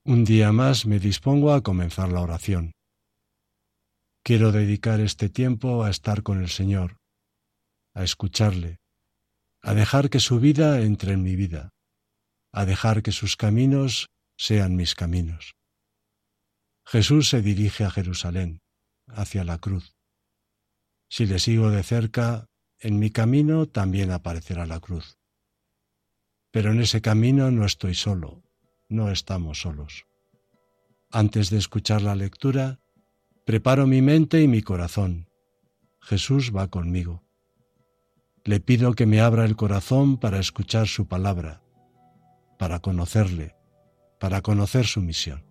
Un día más me dispongo a comenzar la oración. Quiero dedicar este tiempo a estar con el Señor, a escucharle, a dejar que su vida entre en mi vida, a dejar que sus caminos sean mis caminos. Jesús se dirige a Jerusalén, hacia la cruz. Si le sigo de cerca, en mi camino también aparecerá la cruz. Pero en ese camino no estoy solo, no estamos solos. Antes de escuchar la lectura, preparo mi mente y mi corazón. Jesús va conmigo. Le pido que me abra el corazón para escuchar su palabra, para conocerle, para conocer su misión.